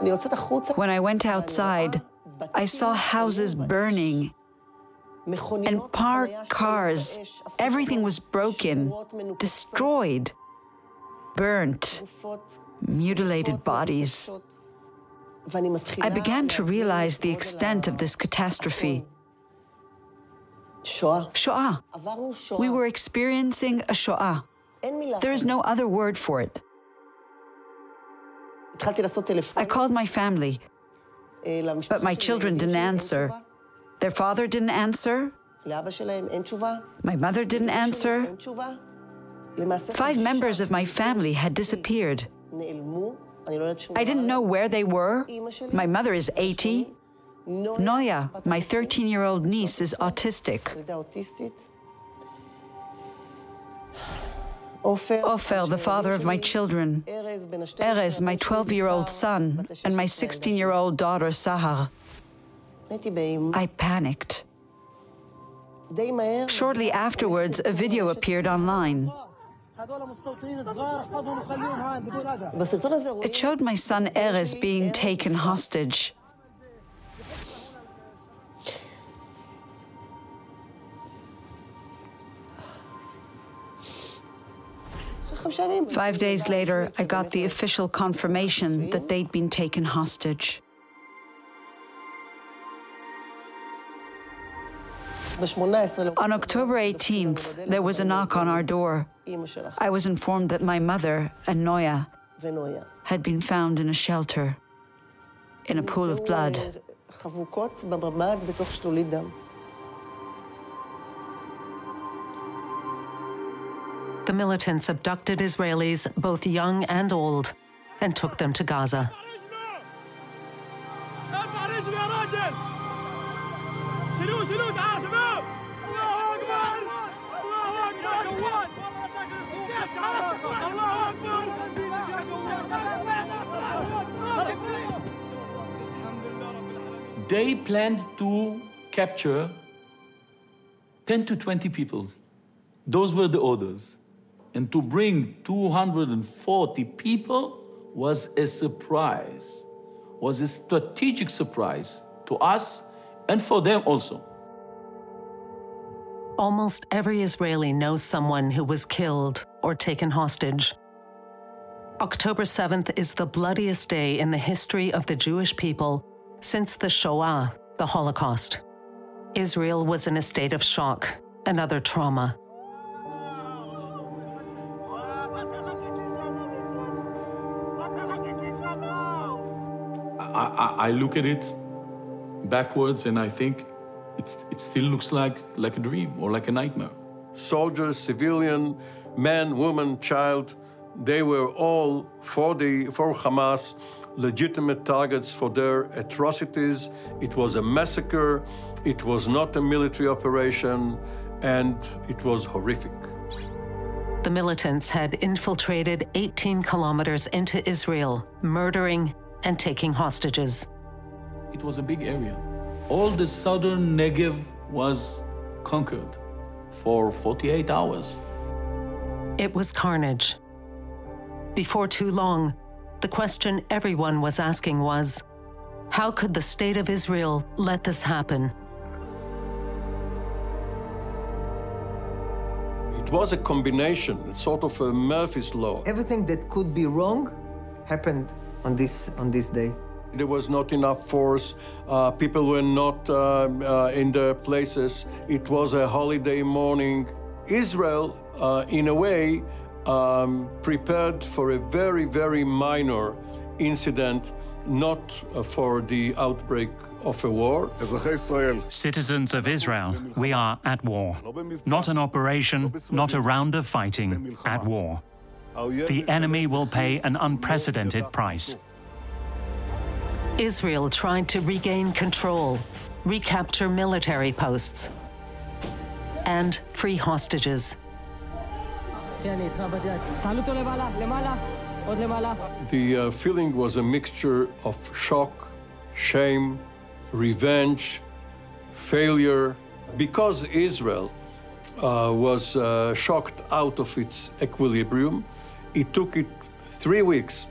When I went outside, I saw houses burning and parked cars. Everything was broken, destroyed, burnt, mutilated bodies. I began to realize the extent of this catastrophe. Shoah. We were experiencing a Shoah. There is no other word for it. I called my family, but my children didn't answer. Their father didn't answer. My mother didn't answer. 5 members of my family had disappeared. I didn't know where they were. My mother is 80. Noya, my 13-year-old niece, is autistic. Ofer, the father of my children. Erez, my 12-year-old son, and my 16-year-old daughter, Sahar. I panicked. Shortly afterwards, a video appeared online. It showed my son Erez being taken hostage. Five days later, I got the official confirmation that they'd been taken hostage. On October 18th, there was a knock on our door. I was informed that my mother and Noya had been found in a shelter, in a pool of blood. The militants abducted Israelis, both young and old, and took them to Gaza. They planned to capture 10 to 20 people. Those were the orders. And to bring 240 people was a surprise, was a strategic surprise to us and for them also. Almost every Israeli knows someone who was killed or taken hostage. October 7th is the bloodiest day in the history of the Jewish people since the Shoah, the Holocaust. Israel was in a state of shock and other trauma. I look at it backwards and I think it still looks like a dream or like a nightmare. Soldiers, civilian, man, woman, child, they were all for Hamas, legitimate targets for their atrocities. It was a massacre, it was not a military operation, and it was horrific. The militants had infiltrated 18 kilometers into Israel, murdering and taking hostages. It was a big area. All the southern Negev was conquered for 48 hours. It was carnage. Before too long, the question everyone was asking was, how could the state of Israel let this happen? It was a combination, sort of a Murphy's Law. Everything that could be wrong happened on this day. There was not enough force. People were not in their places. It was a holiday morning. Israel, in a way, prepared for a very, very minor incident, not for the outbreak of a war. Citizens of Israel, we are at war. Not an operation, not a round of fighting, at war. The enemy will pay an unprecedented price. Israel tried to regain control, recapture military posts, and free hostages. The feeling was a mixture of shock, shame, revenge, failure. Because Israel was shocked out of its equilibrium, it took it 3 weeks